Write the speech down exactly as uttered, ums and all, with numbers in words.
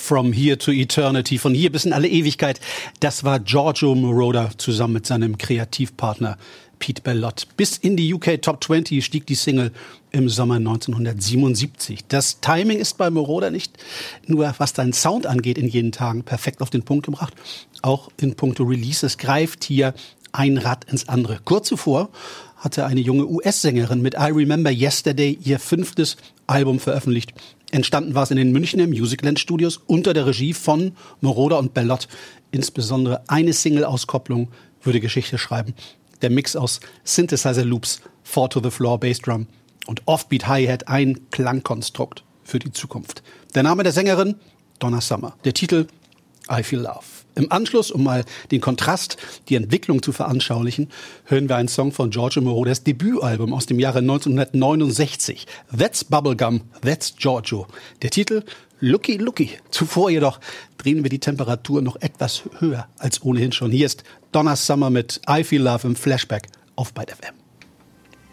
From Here to Eternity, von hier bis in alle Ewigkeit. Das war Giorgio Moroder zusammen mit seinem Kreativpartner Pete Bellotte. Bis in die U K Top zwanzig stieg die Single im Sommer neunzehnhundertsiebenundsiebzig. Das Timing ist bei Moroder nicht nur, was seinen Sound angeht, in jenen Tagen perfekt auf den Punkt gebracht. Auch in puncto Releases greift hier ein Rad ins andere. Kurz zuvor hatte eine junge U S-Sängerin mit I Remember Yesterday ihr fünftes Album veröffentlicht. Entstanden war es in den Münchner Musicland Studios unter der Regie von Moroder und Bellotte. Insbesondere eine Single-Auskopplung würde Geschichte schreiben. Der Mix aus Synthesizer-Loops, Four-to-the-Floor Bassdrum und Offbeat Hi-Hat, ein Klangkonstrukt für die Zukunft. Der Name der Sängerin? Donna Summer. Der Titel? I Feel Love. Im Anschluss, um mal den Kontrast, die Entwicklung zu veranschaulichen, hören wir einen Song von Giorgio Moroders Debütalbum aus dem Jahre neunzehnhundertneunundsechzig. That's Bubblegum, That's Giorgio. Der Titel? Looky Looky. Zuvor jedoch drehen wir die Temperatur noch etwas höher als ohnehin schon. Hier ist Donna Summer mit I Feel Love im Flashback auf Byte F M.